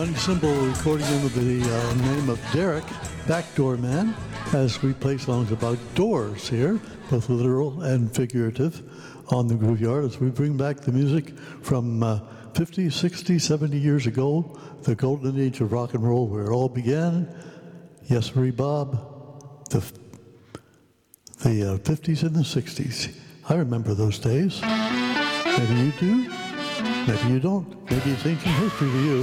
One simple recording under the name of Derek, Backdoor Man, as we play songs about doors here, both literal and figurative, on the Grooveyard as we bring back the music from 50, 60, 70 years ago, the golden age of rock and roll where it all began. Yes, Marie Bob, the 50s and the 60s. I remember those days. Maybe you do, maybe you don't. Maybe it's ancient history to you.